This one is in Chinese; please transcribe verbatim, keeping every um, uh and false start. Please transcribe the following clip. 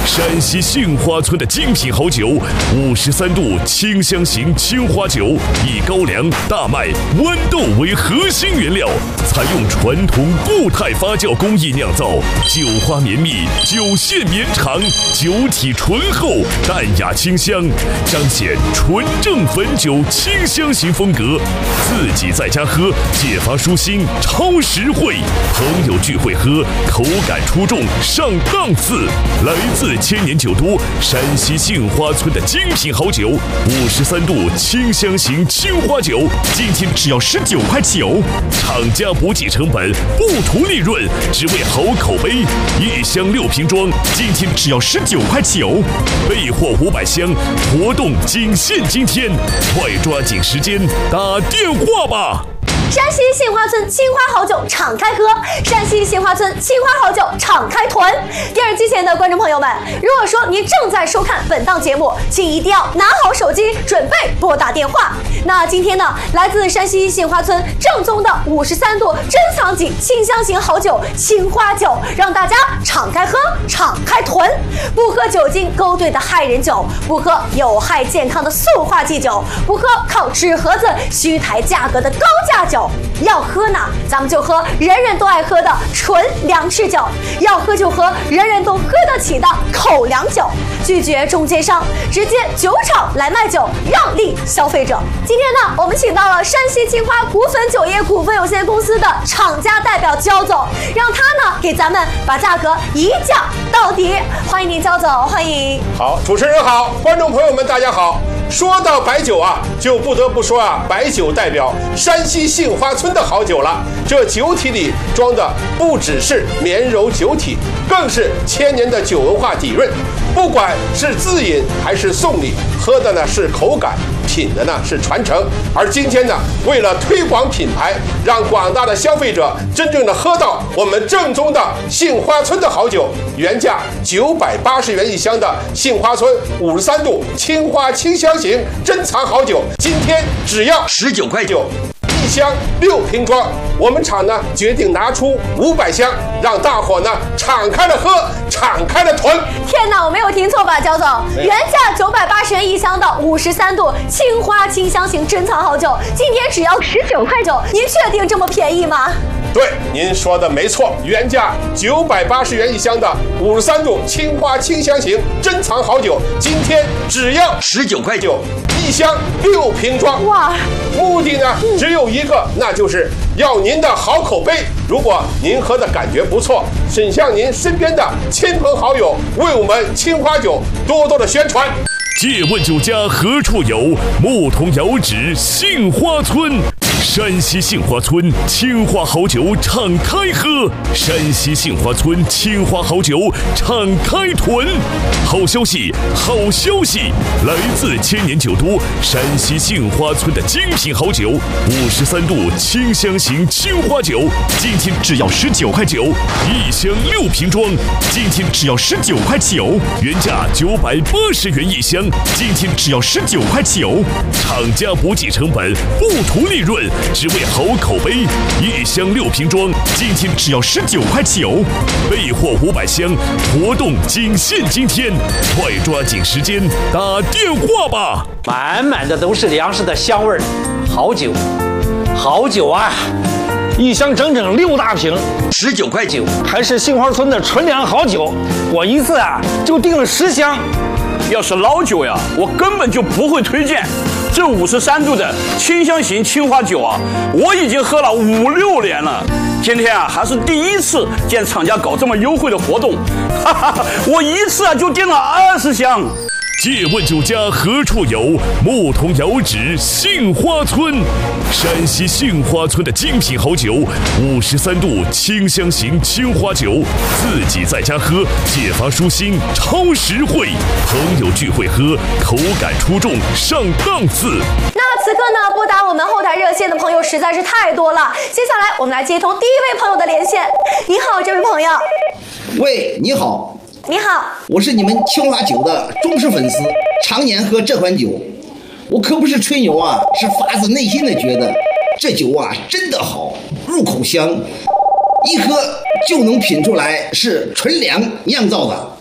山西杏花村的精品好酒，五十三度清香型青花酒，以高粱、大麦、豌豆为核心原料，采用传统固态发酵工艺酿造，酒花绵密，酒线绵长，酒体醇厚，淡雅清香，彰显纯正汾酒清香型风格。自己在家喝，解乏舒心，超实惠；朋友聚会喝，口感出众，上档次。来自千年酒都山西杏花村的精品好酒，五十三度清香型青花酒，今天只要十九块九。厂家补给成本，不图利润，只为好口碑。一箱六瓶装，今天只要十九块九。备货五百箱，活动仅限今天，快抓紧时间打电话吧！ 山西杏花村青花好酒敞开喝，山西杏花村青花好酒敞开囤。电视机前的观众朋友们，如果说您正在收看本档节目，请一定要拿好手机，准备拨打电话。那今天呢，来自山西杏花村正宗的五十三度珍藏级清香型好酒青花酒，让大家敞开喝，敞开囤。不喝酒精勾兑的害人酒，不喝有害健康的塑化剂酒，不喝靠纸盒子虚抬价格的高价酒。要喝呢，咱们就喝人人都爱喝的纯粮食酒；要喝就喝人人都喝得起的口粮酒。拒绝中间商，直接酒厂来卖酒，让利消费者。今天呢，我们请到了山西青花股份酒业股份有限公司的厂家代表焦总，让他呢给咱们把价格一降到底。欢迎您，焦总，欢迎。 好，主持人好，观众朋友们大家好。说到白酒啊，就不得不说啊，白酒代表山西杏花村的好酒了。这酒体里装的不只是绵柔酒体，更是千年的酒文化底蕴。不管是自饮还是送礼，喝的呢是口感，品的呢是传承。而今天呢，为了推广品牌，让广大的消费者真正的喝到我们正宗的杏花村的好酒，原价九百八十元一箱的杏花村五十三度青花清香型珍藏好酒，今天只要十九块九。一箱六瓶装，我们厂呢决定拿出五百箱，让大伙呢敞开了喝，敞开了囤。 天哪，我没有听错吧，焦总？原价九百八十元一箱的五十三度青花清香型珍藏好酒，今天只要十九块九，您确定这么便宜吗？ 对，您说的没错，原价九百八十元一箱的五十三度青花清香型珍藏好酒，今天只要十九块九，一箱六瓶装。 哇！ 目的呢只有一个，那就是要您的好口碑。如果您喝的感觉不错，请向您身边的亲朋好友为我们青花酒多多的宣传。 借问酒家何处有？牧童遥指杏花村。山西杏花村青花好酒敞开喝，山西杏花村青花好酒敞开囤。好消息，好消息！来自千年酒都山西杏花村的精品好酒，五十三度清香型青花酒，今天只要十九块九，一箱六瓶装，今天只要十九块九，原价九百八十元一箱，今天只要十九块九。厂家补给成本，不图利润。只为好口碑，一箱六瓶装，今天只要十九块九。备货五百箱，活动仅限今天，快抓紧时间打电话吧！ 满满的都是粮食的香味儿，好酒，好酒啊！ 一箱整整六大瓶， 十九块九， 还是杏花村的纯粮好酒。我一次啊就订了十箱。 要是老酒呀，我根本就不会推荐。这五十三度的清香型青花酒啊，我已经喝了五六年了。今天啊，还是第一次见厂家搞这么优惠的活动，哈哈，我一次啊就订了二十箱。 借问酒家何处有？牧童遥指杏花村。山西杏花村的精品好酒，五十三度清香型青花酒，自己在家喝，解乏舒心，超实惠；朋友聚会喝，口感出众，上档次。 那此刻呢，拨打我们后台热线的朋友实在是太多了。接下来我们来接通第一位朋友的连线。你好，这位朋友。 喂，你好。 你好， 我是你们青花酒的忠实粉丝，常年喝这款酒。我可不是吹牛啊，是发自内心的觉得这酒啊真的好，入口香，一喝就能品出来是纯粮酿造的。